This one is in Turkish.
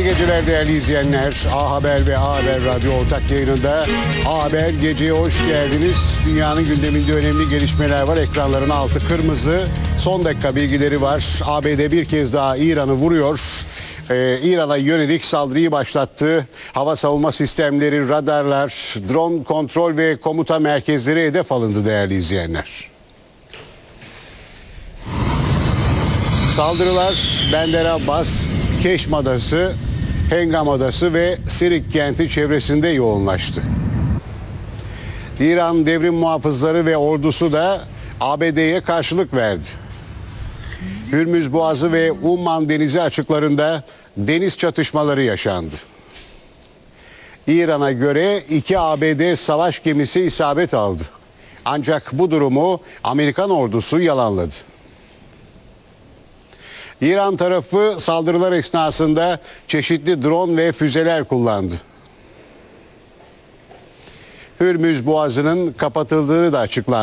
İyi geceler değerli izleyenler. A Haber ve A Haber Radyo ortak yayınında A Haber geceye hoş geldiniz. Dünyanın gündeminde önemli gelişmeler var. Ekranların altı kırmızı. Son dakika bilgileri var. ABD bir kez daha İran'ı vuruyor. İran'a yönelik saldırıyı başlattı. Hava savunma sistemleri, radarlar, drone kontrol ve komuta merkezleri hedef alındı değerli izleyenler. Saldırılar Bender Abbas, Keşm Adası, Hengam Adası ve Sirik kenti çevresinde yoğunlaştı. İran devrim muhafızları ve ordusu da ABD'ye karşılık verdi. Hürmüz Boğazı ve Umman Denizi açıklarında deniz çatışmaları yaşandı. İran'a göre 2 ABD savaş gemisi isabet aldı. Ancak bu durumu Amerikan ordusu yalanladı. İran tarafı saldırılar esnasında çeşitli drone ve füzeler kullandı. Hürmüz Boğazı'nın kapatıldığı da açıklandı.